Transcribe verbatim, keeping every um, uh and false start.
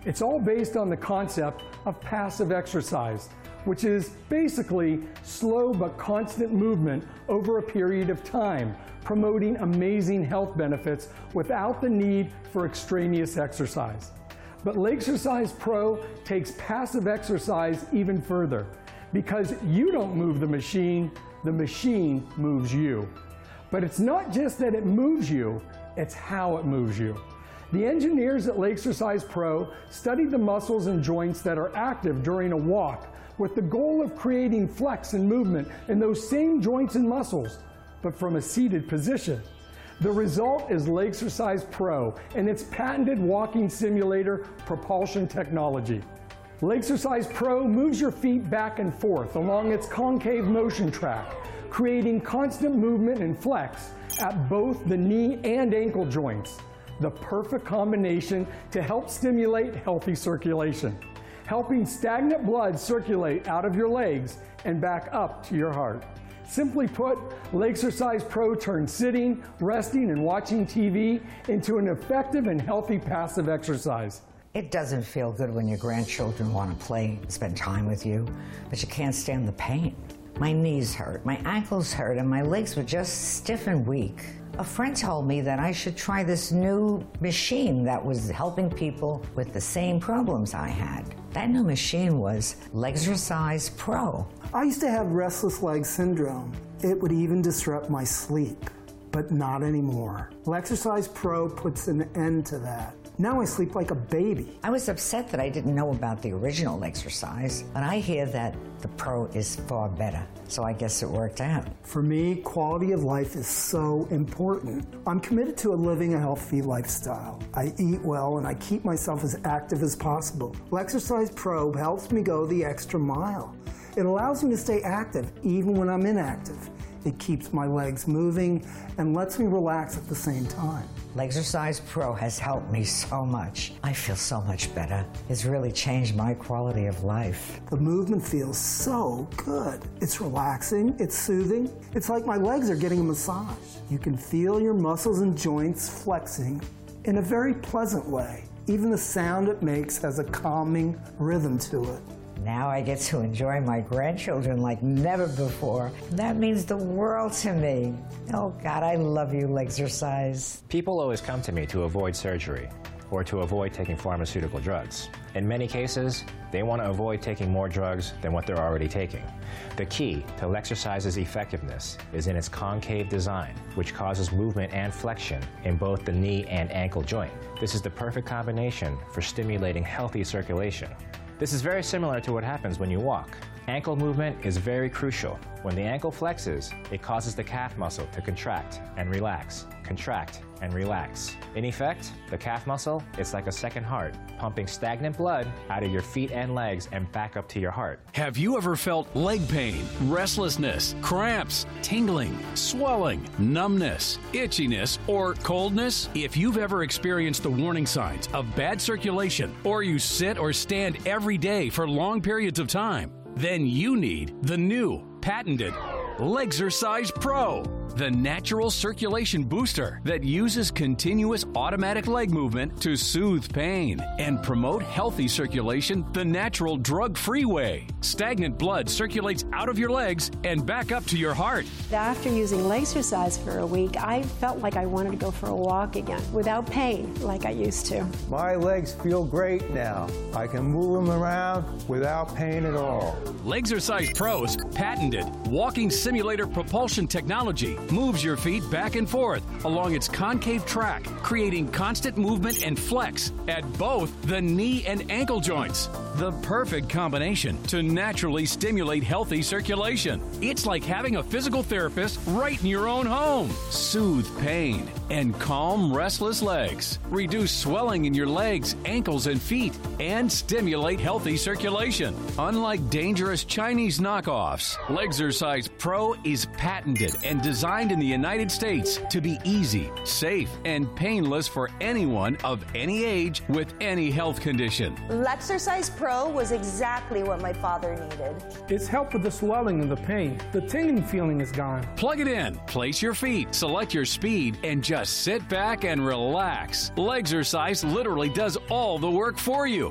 It's all based on the concept of passive exercise, which is basically slow but constant movement over a period of time, promoting amazing health benefits without the need for extraneous exercise. But Legzercise Pro takes passive exercise even further, because you don't move the machine, the machine moves you. But it's not just that it moves you, it's how it moves you. The engineers at Legzercise Pro studied the muscles and joints that are active during a walk with the goal of creating flex and movement in those same joints and muscles, but from a seated position. The result is Legzercise Pro and its patented walking simulator propulsion technology. Legzercise Pro moves your feet back and forth along its concave motion track, creating constant movement and flex at both the knee and ankle joints. The perfect combination to help stimulate healthy circulation, helping stagnant blood circulate out of your legs and back up to your heart. Simply put, Legzercise Pro turns sitting, resting, and watching T V into an effective and healthy passive exercise. It doesn't feel good when your grandchildren want to play and spend time with you, but you can't stand the pain. My knees hurt, my ankles hurt, and my legs were just stiff and weak. A friend told me that I should try this new machine that was helping people with the same problems I had. That new machine was Legzercise Pro. I used to have restless leg syndrome. It would even disrupt my sleep, but not anymore. Legzercise Pro puts an end to that. Now I sleep like a baby. I was upset that I didn't know about the original Legzercise, but I hear that the Pro is far better, so I guess it worked out. For me, quality of life is so important. I'm committed to living a healthy lifestyle. I eat well and I keep myself as active as possible. Legzercise Pro helps me go the extra mile. It allows me to stay active even when I'm inactive. It keeps my legs moving and lets me relax at the same time. Legzercise Pro has helped me so much. I feel so much better. It's really changed my quality of life. The movement feels so good. It's relaxing, it's soothing. It's like my legs are getting a massage. You can feel your muscles and joints flexing in a very pleasant way. Even the sound it makes has a calming rhythm to it. Now I get to enjoy my grandchildren like never before. That means the world to me. Oh God, I love you, Legzercise. People always come to me to avoid surgery or to avoid taking pharmaceutical drugs. In many cases, they want to avoid taking more drugs than what they're already taking. The key to Legzercise's effectiveness is in its concave design, which causes movement and flexion in both the knee and ankle joint. This is the perfect combination for stimulating healthy circulation. This is very similar to what happens when you walk. Ankle movement is very crucial. When the ankle flexes, it causes the calf muscle to contract and relax, contract and relax. In effect, the calf muscle is like a second heart, pumping stagnant blood out of your feet and legs and back up to your heart. Have you ever felt leg pain, restlessness, cramps, tingling, swelling, numbness, itchiness, or coldness? If you've ever experienced the warning signs of bad circulation, or you sit or stand every day for long periods of time, then you need the new, patented Legzercise Pro, the natural circulation booster that uses continuous automatic leg movement to soothe pain and promote healthy circulation the natural drug-free way. Stagnant blood circulates out of your legs and back up to your heart. After using Legzercise for a week, I felt like I wanted to go for a walk again without pain like I used to. My legs feel great now. I can move them around without pain at all. Legzercise Pro's patented walking simulator propulsion technology moves your feet back and forth along its concave track, creating constant movement and flex at both the knee and ankle joints. The perfect combination to naturally stimulate healthy circulation. It's like having a physical therapist right in your own home. Soothe pain and calm restless legs. Reduce swelling in your legs, ankles, and feet, and stimulate healthy circulation. Unlike dangerous Chinese knockoffs, Legzercise Pro is patented and designed in the United States to be easy, safe, and painless for anyone of any age with any health condition. Legzercise Pro was exactly what my father needed. It's helped with the swelling and the pain. The tingling feeling is gone. Plug it in, place your feet, select your speed, and just sit back and relax. Legzercise literally does all the work for you.